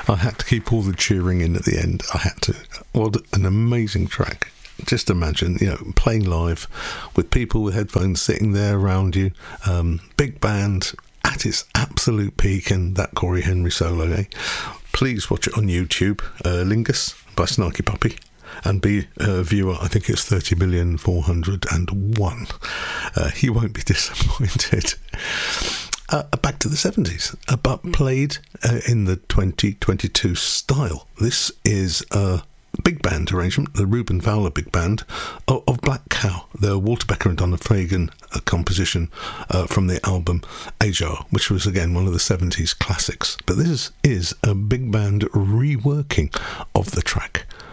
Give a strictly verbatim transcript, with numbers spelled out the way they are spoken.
I had to keep all the cheering in at the end. I had to. What an amazing track. Just imagine, you know, playing live with people with headphones sitting there around you. Um, big band at its absolute peak, and that Corey Henry solo, eh? Please watch it on YouTube. Uh, Lingus by Snarky Puppy. And be a viewer, I think it's thirty million four hundred one. Uh, you won't be disappointed. Uh, back to the seventies, uh, but played uh, in the twenty twenty-two style. This is a big band arrangement, the Reuben Fowler Big Band of, of Black Cow, the Walter Becker and Donna Fagan uh, composition uh, from the album Ajar, which was again one of the seventies classics. But this is a big band reworking of the track